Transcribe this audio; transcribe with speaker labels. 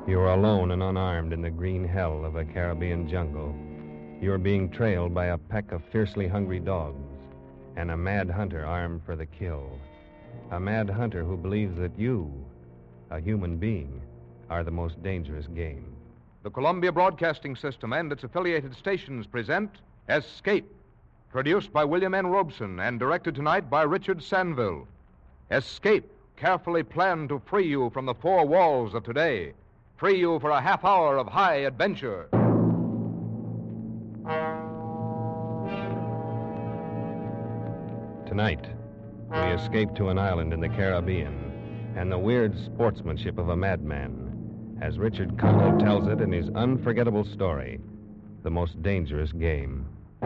Speaker 1: You are alone and unarmed in the green hell of a Caribbean jungle. You are being trailed by a pack of fiercely hungry dogs and a mad hunter armed for the kill. A mad hunter who believes that you, a human being, are the most dangerous game.
Speaker 2: The Columbia Broadcasting System and its affiliated stations present Escape, produced by William N. Robeson and directed tonight by Richard Sanville. Escape, carefully planned to free you from the four walls of today. Free you for a half hour of high adventure.
Speaker 1: Tonight, we escape to an island in the Caribbean and the weird sportsmanship of a madman, as Richard Conlow tells it in his unforgettable story, The Most Dangerous Game.